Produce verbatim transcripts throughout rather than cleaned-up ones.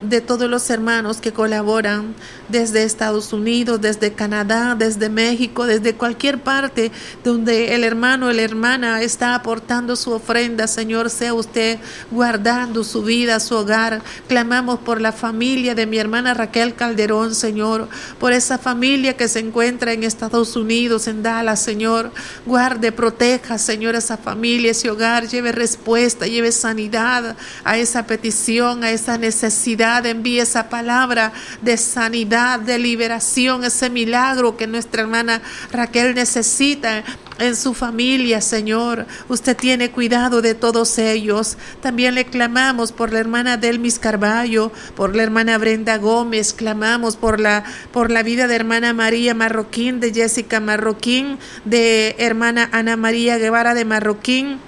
de todos los hermanos que colaboran desde Estados Unidos, desde Canadá, desde México, desde cualquier parte donde el hermano o la hermana está aportando su ofrenda. Señor, sea usted guardando su vida, su hogar. Clamamos por la familia de mi hermana Raquel Calderón, Señor, por esa familia que se encuentra en Estados Unidos, en Dallas, Señor. Guarde, proteja, Señor, esa familia, ese hogar, lleve respuesta, lleve sanidad a esa petición, a esa necesidad. Envíe esa palabra de sanidad, de liberación, ese milagro que nuestra hermana Raquel necesita en su familia, Señor. Usted tiene cuidado de todos ellos. También le clamamos por la hermana Delmis Carballo, por la hermana Brenda Gómez. Clamamos por la, por la vida de hermana María Marroquín, de Jessica Marroquín, de hermana Ana María Guevara de Marroquín.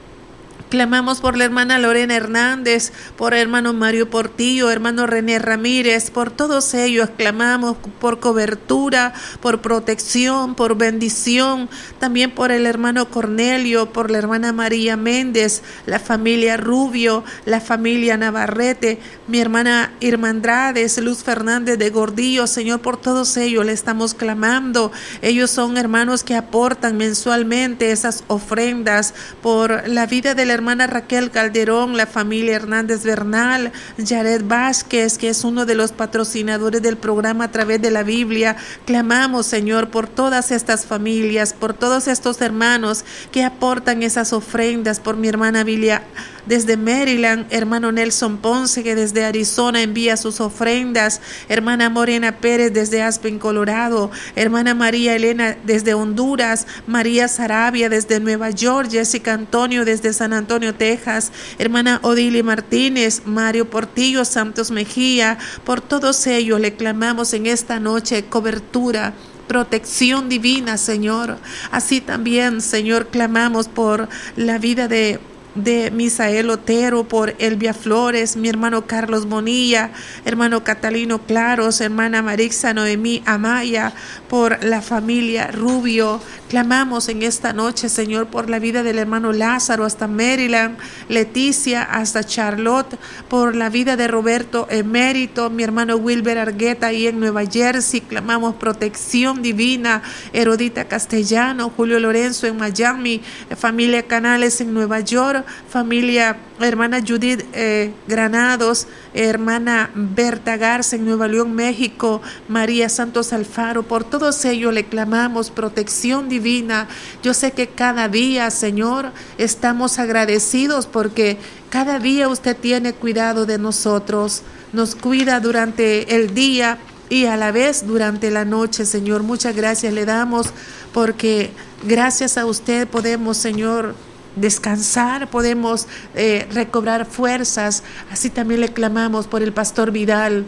Clamamos por la hermana Lorena Hernández, por el hermano Mario Portillo, hermano René Ramírez, por todos ellos. Clamamos por cobertura, por protección, por bendición. También por el hermano Cornelio, por la hermana María Méndez, la familia Rubio, la familia Navarrete, mi hermana Irma Andrades, Luz Fernández de Gordillo. Señor, por todos ellos le estamos clamando. Ellos son hermanos que aportan mensualmente esas ofrendas por la vida de la hermana Raquel Calderón, la familia Hernández Bernal, Jared Vázquez, que es uno de los patrocinadores del programa A Través de la Biblia. Clamamos, Señor, por todas estas familias, por todos estos hermanos que aportan esas ofrendas, por mi hermana Vilia desde Maryland, hermano Nelson Ponce, que desde Arizona envía sus ofrendas, hermana Morena Pérez desde Aspen, Colorado, hermana María Elena desde Honduras, María Sarabia desde Nueva York, Jessica Antonio desde San Antonio, Texas, hermana Odile Martínez, Mario Portillo, Santos Mejía. Por todos ellos le clamamos en esta noche cobertura, protección divina, Señor. Así también, Señor, clamamos por la vida de de Misael Otero, por Elvia Flores, mi hermano Carlos Bonilla, hermano Catalino Claros, hermana Marixa Noemí Amaya, por la familia Rubio. Clamamos en esta noche, Señor, por la vida del hermano Lázaro hasta Maryland, Leticia hasta Charlotte, por la vida de Roberto Emérito, mi hermano Wilber Argueta ahí en Nueva Jersey. Clamamos protección divina, Herodita Castellano, Julio Lorenzo en Miami, familia Canales en Nueva York, familia hermana Judith eh, Granados, hermana Berta Garza en Nueva León, México, María Santos Alfaro. Por todos ellos le clamamos protección divina. Yo sé que cada día, Señor, estamos agradecidos porque cada día usted tiene cuidado de nosotros, nos cuida durante el día y a la vez durante la noche, Señor. Muchas gracias le damos porque gracias a usted podemos, Señor, descansar, podemos eh, recobrar fuerzas. Así también le clamamos por el pastor Vidal,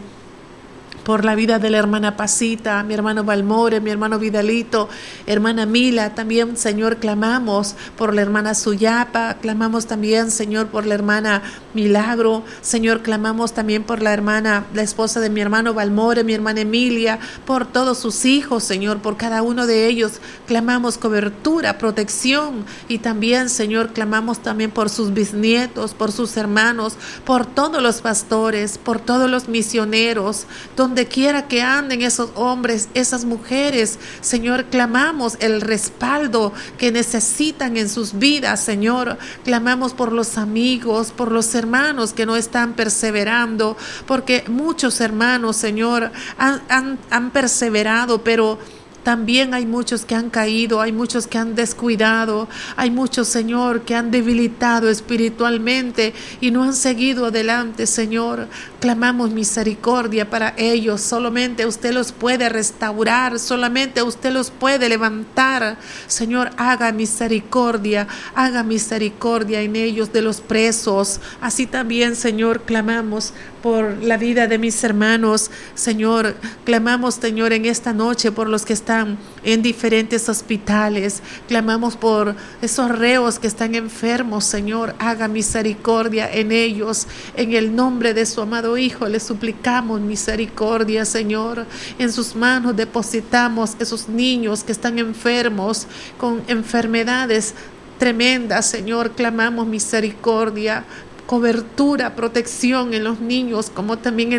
por la vida de la hermana Pasita, mi hermano Balmore, mi hermano Vidalito, hermana Mila. También, Señor, clamamos por la hermana Suyapa, clamamos también, Señor, por la hermana Milagro. Señor, clamamos también por la hermana, la esposa de mi hermano Balmore, mi hermana Emilia, por todos sus hijos, Señor, por cada uno de ellos. Clamamos cobertura, protección y también, Señor, clamamos también por sus bisnietos, por sus hermanos, por todos los pastores, por todos los misioneros, donde quiera que anden esos hombres, esas mujeres. Señor, clamamos el respaldo que necesitan en sus vidas, Señor. Clamamos por los amigos, por los hermanos que no están perseverando, porque muchos hermanos, Señor, han, han, han perseverado, pero también hay muchos que han caído, hay muchos que han descuidado, hay muchos, Señor, que han debilitado espiritualmente y no han seguido adelante, Señor. Clamamos misericordia para ellos. Solamente usted los puede restaurar, solamente usted los puede levantar. Señor, haga misericordia, haga misericordia en ellos, de los presos. Así también, Señor, clamamos por la vida de mis hermanos, Señor. Clamamos, Señor, en esta noche por los que están en diferentes hospitales. Clamamos por esos reos que están enfermos, Señor. Haga misericordia en ellos. En el nombre de su amado Hijo le suplicamos misericordia, Señor. En sus manos depositamos esos niños que están enfermos con enfermedades tremendas, Señor. Clamamos misericordia, cobertura, protección en los niños, como también en